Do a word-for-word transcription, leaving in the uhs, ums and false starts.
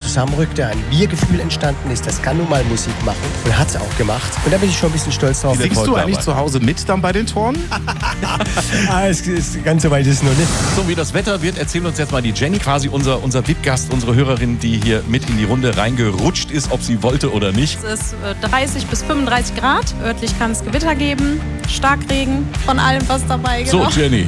zusammenrückte, ein Wir-Gefühl entstanden ist. Das kann nun mal Musik machen und hat es auch gemacht. Und da bin ich schon ein bisschen stolz drauf. Singst du eigentlich zu Hause mit dann bei den Toren? ah, es ist, ganz so weit ist es noch nicht. So wie das Wetter wird, erzählt uns jetzt mal die Jenny, quasi unser, unser V I P-Gast, unsere Hörerin, die hier mit in die Runde reingerutscht ist, ob sie wollte oder nicht. Es ist dreißig bis fünfunddreißig Grad. Örtlich kann es Gewitter geben, Starkregen, von allem was dabei. Genau. So, Jenny,